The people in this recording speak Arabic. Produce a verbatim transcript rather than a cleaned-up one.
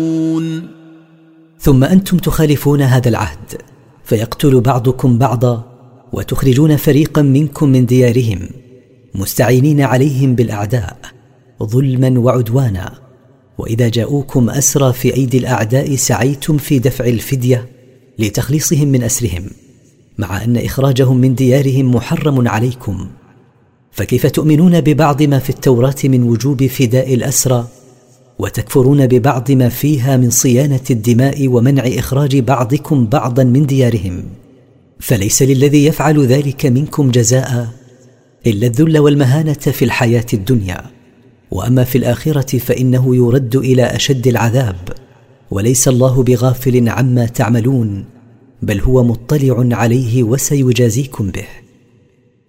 ثم أنتم تخالفون هذا العهد فيقتل بعضكم بعضا وتخرجون فريقا منكم من ديارهم مستعينين عليهم بالأعداء ظلما وعدوانا، وإذا جاءوكم أسرى في أيدي الأعداء سعيتم في دفع الفدية لتخليصهم من أسرهم، مع أن إخراجهم من ديارهم محرم عليكم. فكيف تؤمنون ببعض ما في التوراة من وجوب فداء الأسرى وتكفرون ببعض ما فيها من صيانة الدماء ومنع إخراج بعضكم بعضا من ديارهم؟ فليس للذي يفعل ذلك منكم جزاء إلا الذل والمهانة في الحياة الدنيا، وأما في الآخرة فإنه يرد إلى أشد العذاب، وليس الله بغافل عما تعملون، بل هو مطلع عليه وسيجازيكم به.